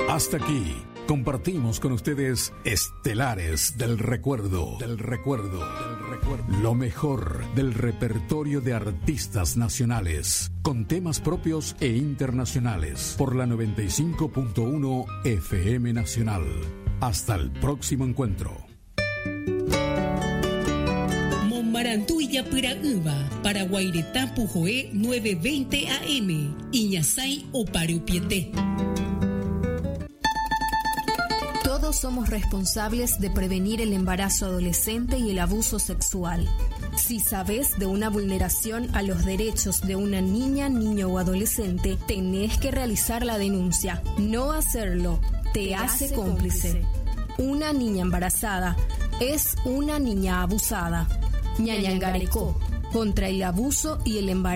Hasta aquí compartimos con ustedes Estelares del Recuerdo. Lo mejor del repertorio de artistas nacionales, con temas propios e internacionales, por la 95.1 FM Nacional. Hasta el próximo encuentro. Marantuya Pura Uva, para Guairetá Pujoé 920 AM, Iñasai o Pariupiete. Todos somos responsables de prevenir el embarazo adolescente y el abuso sexual. Si sabes de una vulneración a los derechos de una niña, niño o adolescente, tenés que realizar la denuncia. No hacerlo te hace cómplice. Una niña embarazada es una niña abusada. Ñañangarecó, contra el abuso y el embarazo.